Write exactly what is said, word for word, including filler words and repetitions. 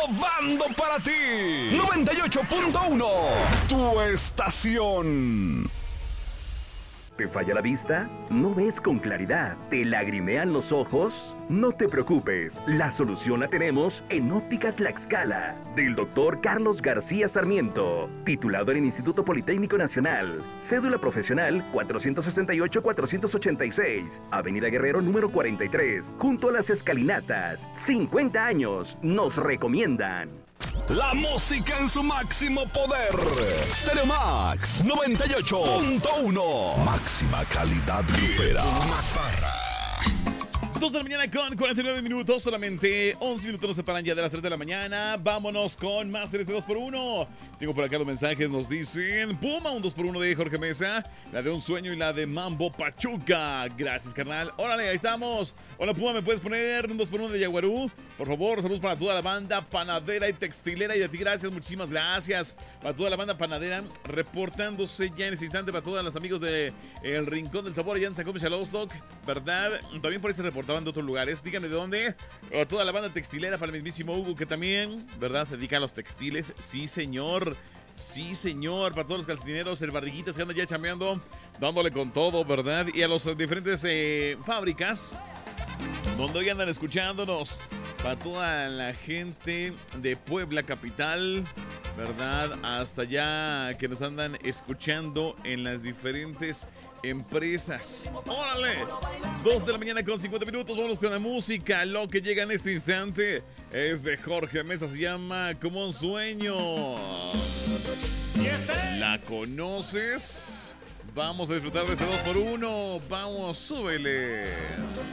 innovando para ti. noventa y ocho punto uno, tu estación. ¿Te falla la vista? ¿No ves con claridad? ¿Te lagrimean los ojos? No te preocupes, la solución la tenemos en Óptica Tlaxcala, del doctor Carlos García Sarmiento, titulado en el Instituto Politécnico Nacional, cédula profesional cuatrocientos sesenta y ocho cuatrocientos ochenta y seis, Avenida Guerrero número cuarenta y tres, junto a las escalinatas. cincuenta años nos recomiendan. La música en su máximo poder. Stereo Max noventa y ocho punto uno. Máxima calidad grupera. dos de la mañana con cuarenta y nueve minutos, solamente once minutos nos separan ya de las tres de la mañana. Vámonos con más en este dos por uno. Tengo por acá los mensajes, nos dicen Puma, un dos por uno de Jorge Mesa, la de Un Sueño y la de Mambo Pachuca. Gracias, carnal. Órale, ahí estamos. Hola, Puma, ¿me puedes poner un dos por uno de Yaguarú? Por favor, saludos para toda la banda panadera y textilera. Y a ti, gracias, muchísimas gracias. Para toda la banda panadera, reportándose ya en ese instante para todos los amigos de El Rincón del Sabor allá en San Gómez Chalostok, ¿verdad? También por ahí se reportaban de otros lugares. Díganme de dónde. A toda la banda textilera, para el mismísimo Hugo, que también, ¿verdad?, se dedica a los textiles. Sí, señor. Sí, señor. Para todos los calcetineros, el barriguitas que andan ya chambeando, dándole con todo, ¿verdad? Y a las diferentes eh, fábricas donde hoy andan escuchándonos. Para toda la gente de Puebla capital, ¿verdad? Hasta allá que nos andan escuchando en las diferentes empresas. ¡Órale! dos de la mañana con cincuenta minutos. Vámonos con la música. Lo que llega en este instante es de Jorge Mesa. Se llama Como un Sueño. ¿La conoces? Vamos a disfrutar de ese dos por uno. Vamos, súbele.